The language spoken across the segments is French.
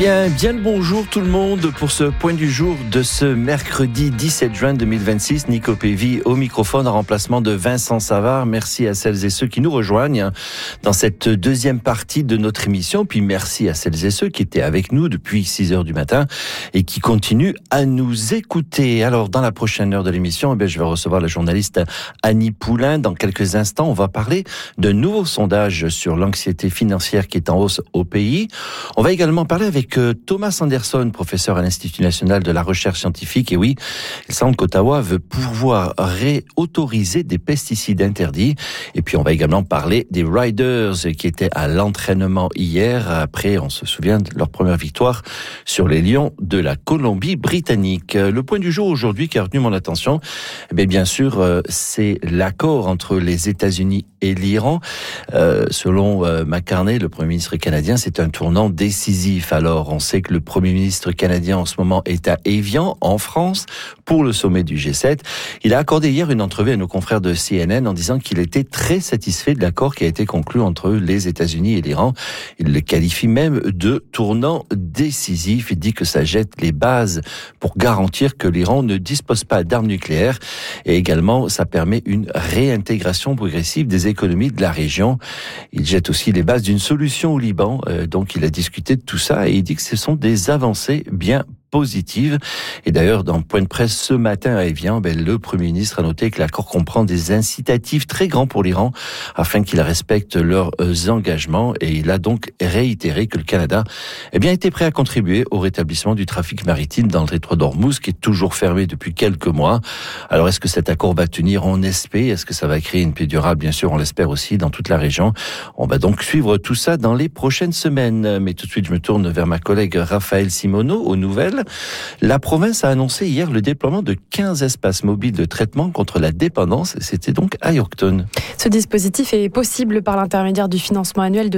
Bien le bonjour tout le monde pour ce point du jour de ce mercredi 17 juin 2026. Nico Pévy au microphone en remplacement de Vincent Savard. Merci à celles et ceux qui nous rejoignent dans cette deuxième partie de notre émission. Puis merci à celles et ceux qui étaient avec nous depuis 6 heures du matin et qui continuent à nous écouter. Alors dans la prochaine heure de l'émission, je vais recevoir la journaliste Annie Poulain. Dans quelques instants, on va parler d'un nouveau sondage sur l'anxiété financière qui est en hausse au pays. On va également parler avec Thomas Anderson, professeur à l'Institut national de la recherche scientifique. Et oui, il semble qu'Ottawa veut pouvoir réautoriser des pesticides interdits. Et puis on va également parler des Riders qui étaient à l'entraînement hier. Après, on se souvient de leur première victoire sur les Lions de la Colombie-Britannique. Le point du jour aujourd'hui qui a retenu mon attention, bien sûr, c'est l'accord entre les États-Unis et l'Iran. Selon McCartney, le Premier ministre canadien, c'est un tournant décisif. Alors, on sait que le Premier ministre canadien en ce moment est à Évian, en France, pour le sommet du G7. Il a accordé hier une entrevue à nos confrères de CNN en disant qu'il était très satisfait de l'accord qui a été conclu entre les États-Unis et l'Iran. Il le qualifie même de tournant décisif. Il dit que ça jette les bases pour garantir que l'Iran ne dispose pas d'armes nucléaires et également ça permet une réintégration progressive des économies de la région. Il jette aussi les bases d'une solution au Liban. Donc il a discuté de tout ça et il dit que ce sont des avancées bien positive. Et d'ailleurs, dans le point de presse ce matin à Évian, le Premier ministre a noté que l'accord comprend des incitatifs très grands pour l'Iran afin qu'il respecte leurs engagements. Et il a donc réitéré que le Canada était prêt à contribuer au rétablissement du trafic maritime dans le détroit d'Ormuz, qui est toujours fermé depuis quelques mois. Alors, est-ce que cet accord va tenir? On espère. Est-ce que ça va créer une paix durable? Bien sûr, on l'espère aussi dans toute la région. On va donc suivre tout ça dans les prochaines semaines. Mais tout de suite, je me tourne vers ma collègue Raphaël Simoneau aux nouvelles. La province a annoncé hier le déploiement de 15 espaces mobiles de traitement contre la dépendance. C'était donc à Yorkton. Ce dispositif est possible par l'intermédiaire du financement annuel de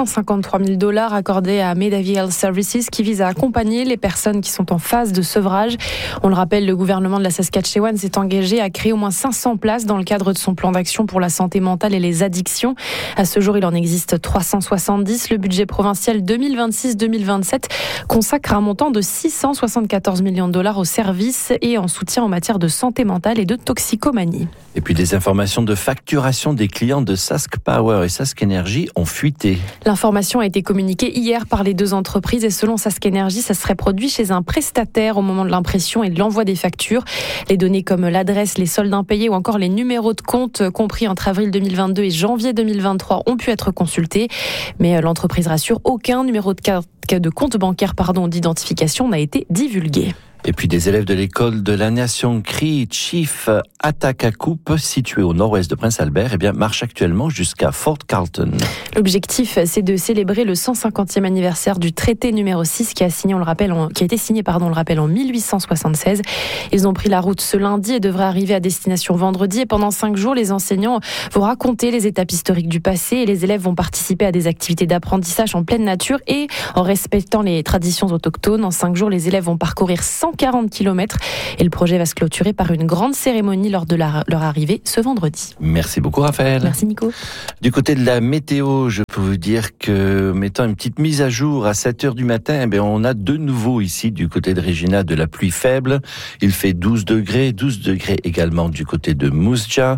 $753 000 accordé à Medavie Health Services qui vise à accompagner les personnes qui sont en phase de sevrage. On le rappelle, le gouvernement de la Saskatchewan s'est engagé à créer au moins 500 places dans le cadre de son plan d'action pour la santé mentale et les addictions. À ce jour, il en existe 370. Le budget provincial 2026-2027 consacre un montant de $674 millions aux services et en soutien en matière de santé mentale et de toxicomanie. Et puis des informations de facturation des clients de Sask Power et Sask Energy ont fuité. L'information a été communiquée hier par les deux entreprises et selon Sask Energy, ça serait produit chez un prestataire au moment de l'impression et de l'envoi des factures. Les données comme l'adresse, les soldes impayés ou encore les numéros de compte compris entre avril 2022 et janvier 2023 ont pu être consultés. Mais l'entreprise rassure, aucun numéro de compte bancaire d'identification n'a été divulgué. Et puis des élèves de l'école de la Nation Cree Chief Atakakup, située au nord-ouest de Prince Albert, marche actuellement jusqu'à Fort Carlton. L'objectif, c'est de célébrer le 150e anniversaire du traité numéro 6 qui a été signé en 1876. Ils ont pris la route ce lundi et devraient arriver à destination vendredi. Et pendant 5 jours, les enseignants vont raconter les étapes historiques du passé et les élèves vont participer à des activités d'apprentissage en pleine nature et en respectant les traditions autochtones. En 5 jours, les élèves vont parcourir 140 km et le projet va se clôturer par une grande cérémonie lors de leur arrivée ce vendredi. Merci beaucoup Raphaël. Merci Nico. Du côté de la météo, je peux vous dire que, mettant une petite mise à jour à 7h du matin, on a de nouveau ici du côté de Regina de la pluie faible. Il fait 12 degrés également du côté de Moose Jaw,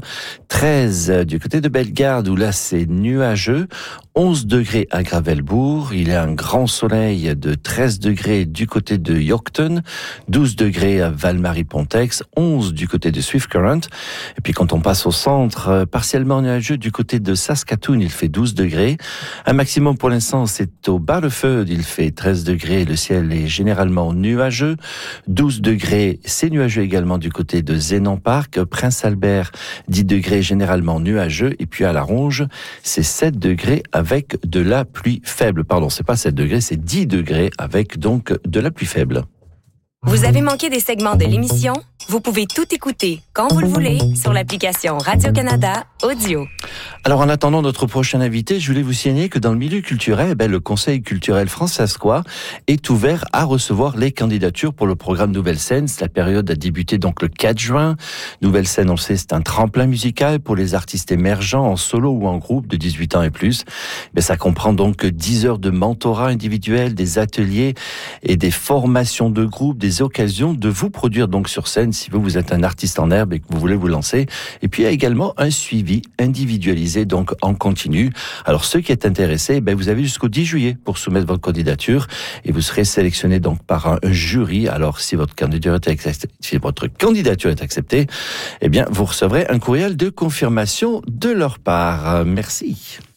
13 du côté de Bellegarde où là c'est nuageux, 11 degrés à Gravelbourg, il y a un grand soleil de 13 degrés du côté de Yorkton, 12 degrés à Val-Marie-Pontex, 11 du côté de Swift-Current. Et puis quand on passe au centre, partiellement nuageux du côté de Saskatoon, il fait 12 degrés. Un maximum pour l'instant, c'est au Barlefeuille, il fait 13 degrés, le ciel est généralement nuageux. 12 degrés, c'est nuageux également du côté de Zénon Park. Prince-Albert, 10 degrés généralement nuageux. Et puis à La Ronge, c'est 7 degrés avec de la pluie faible. Pardon, c'est pas 7 degrés, c'est 10 degrés avec donc de la pluie faible. Vous avez manqué des segments de l'émission? Vous pouvez tout écouter quand vous le voulez sur l'application Radio-Canada Audio. Alors en attendant notre prochain invité, je voulais vous signaler que dans le milieu culturel, le Conseil culturel Francescois est ouvert à recevoir les candidatures pour le programme Nouvelle Scène. La période a débuté donc le 4 juin. Nouvelle Scène, on le sait, c'est un tremplin musical pour les artistes émergents en solo ou en groupe de 18 ans et plus. Ça comprend donc 10 heures de mentorat individuel, des ateliers et des formations de groupe, des occasions de vous produire donc sur scène si vous êtes un artiste en herbe et que vous voulez vous lancer. Et puis il y a également un suivi individualisé donc en continu. Alors ceux qui êtes intéressés, vous avez jusqu'au 10 juillet pour soumettre votre candidature et vous serez sélectionné donc par un jury. Alors si votre candidature est acceptée, vous recevrez un courriel de confirmation de leur part. Merci.